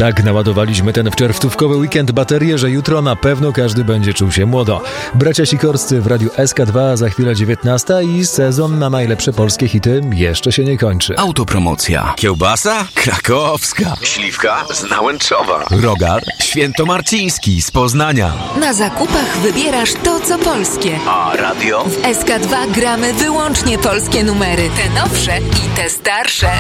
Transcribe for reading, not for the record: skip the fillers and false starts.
Tak naładowaliśmy ten wczerwcówkowy weekend baterię, że jutro na pewno każdy będzie czuł się młodo. Bracia Sikorscy w Radiu SK2, za chwilę 19 i sezon na najlepsze polskie hity jeszcze się nie kończy. Autopromocja. Kiełbasa krakowska. Śliwka z Nałęczowa. Rogal świętomarciński z Poznania. Na zakupach wybierasz to, co polskie. A radio? W SK2 gramy wyłącznie polskie numery. Te nowsze i te starsze.